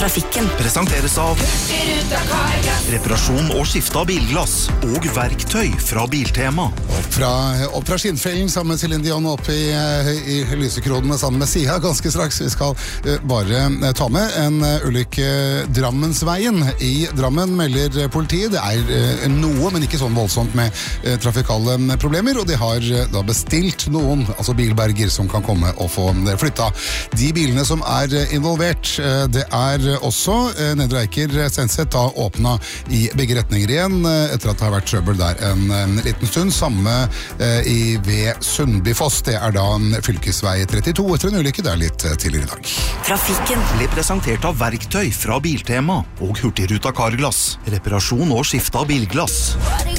Trafikken. Presenteres av reparasjon og skifte av bilglass og verktøy fra Biltema. Opp fra Skinnfellen sammen med Celine Dion opp i lysekronene sammen med Sia ganske straks. Vi skal bare ta med en ulykke Drammensveien. I Drammen melder politiet. Det noe, men ikke sånn voldsomt med trafikale problemer, og de har da bestilt noen, altså bilberger, som kan komme og få flytta. De bilene som involvert, det også Nedre Eiker Senset da åpnet i begge retninger igjen, etter at det har vært trøbbel der en liten stund. Samme ved Sundbyfoss. Det da fylkesvei 32 etter en ulykke. Det litt tidligere i dag. Trafikken ble presentert av verktøy fra Biltema og Hurtigruta Carglass. Reparasjon og skifte av bilglass.